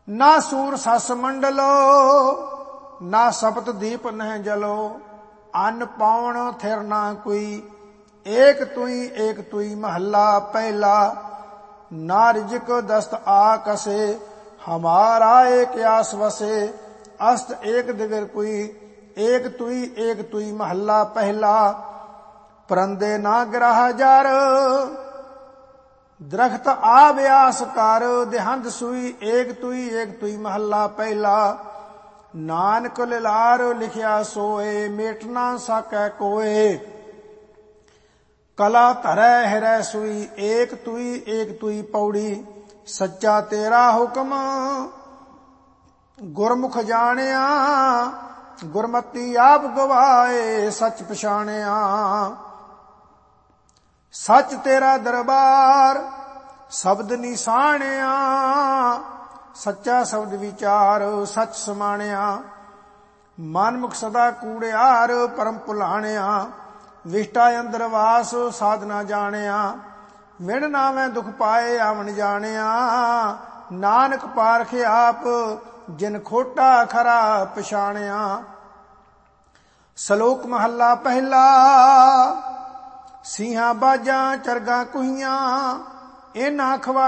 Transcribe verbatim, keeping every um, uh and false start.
ਨਾ ਸੂਰ ਸਸ ਮੰਡਲੋ, ਨਾ ਸਪਤ ਦੀਪ ਨਹਿ ਜਲੋ। ਅੰਨ ਪਾਉਣ ਥਿਰ ਨਾ ਕੋਈ, ਏਕ ਤੁਈ ਏਕ ਤੁਈ महला पहला। ना रिजक दस्त आकसे, हमारा एक आस वसे। अस्त एक दिगर कोई, एक तुई एक तुई महला पहला। परंदे ना ग्राह जार, दरख्त आ ब्यास कर। देहंद सुई एक तुई एक तुई महला पहला। नानक लिलार लिखिया सोए, मेट ना साकै कोए। कला धरै हिरै सुई, एक तुई एक तुई पौड़ी। सच्चा तेरा हुक्म, गुरमुख जानिया। गुरमति आप गवाए, सच पछाणिया। सच तेरा दरबार, शब्द निशाणिया। सच्चा शब्द विचार, सच समाणिया। मन मुख सदा कूड़ियार, परम भुलाणिया। विष्टा अंदर वास, साधना जानिया। विण नावै दुख पाए, आवन जानिया। नानक पारख आप, जिन खोटा खरा पछाणिया। सलोक महला पहला। सीहा बाजां चरगा कुहियां, इन्हां खवा